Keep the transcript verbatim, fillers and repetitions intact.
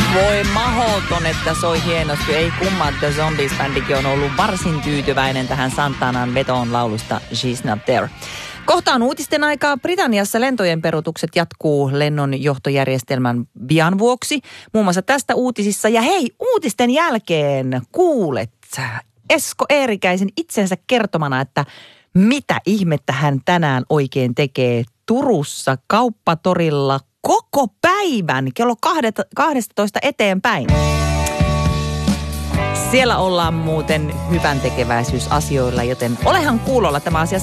Voi mahoton, että soi hienosti. Ei kumma, että Zombies-bändikin on ollut varsin tyytyväinen tähän Santanan vetoon laulusta She's Not There. Kohta on uutisten aikaa. Britanniassa lentojen peruutukset jatkuu lennonjohtojärjestelmän vian vuoksi. Muun muassa tästä uutisissa. Ja hei, uutisten jälkeen kuulet Esko Eerikäisen itsensä kertomana, että mitä ihmettä hän tänään oikein tekee Turussa kauppatorilla koko päivän kello kaksitoista eteenpäin. Siellä ollaan muuten hyvän tekeväisyysasioilla, joten olehan kuulolla, tämä asia